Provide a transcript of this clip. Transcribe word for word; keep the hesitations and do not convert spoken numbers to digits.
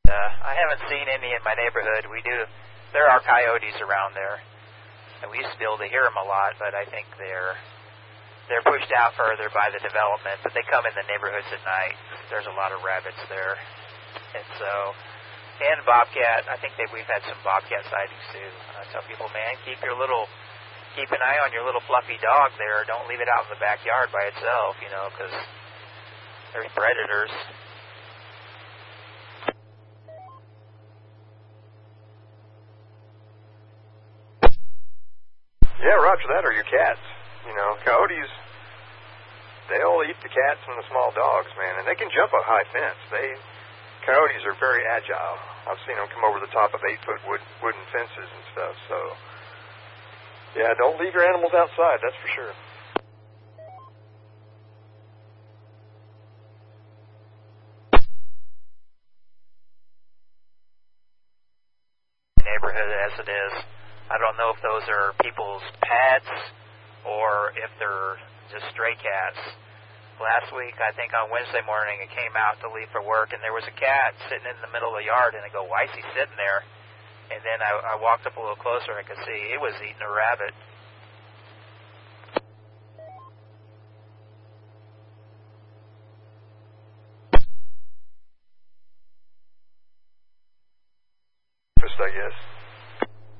Uh, I haven't seen any in my neighborhood. We do. There are coyotes around there, and we used to be able to hear them a lot, but I think they're they're pushed out further by the development. But they come in the neighborhoods at night. There's a lot of rabbits there, and so and bobcat. I think that we've had some bobcat sightings too. I tell people, man, keep your little keep an eye on your little fluffy dog there. Don't leave it out in the backyard by itself, you know, because there's predators. Yeah, roger that, or your cats. You know, coyotes, they'll eat the cats and the small dogs, man, and they can jump a high fence. They, coyotes are very agile. I've seen them come over the top of eight-foot wood, wooden fences and stuff, so, yeah, don't leave your animals outside, that's for sure. Neighborhood as it is. I don't know if those are people's pets or if they're just stray cats. Last week, I think on Wednesday morning, it came out to leave for work, and there was a cat sitting in the middle of the yard, and I go, why is he sitting there? And then I, I walked up a little closer, and I could see it was eating a rabbit. I guess.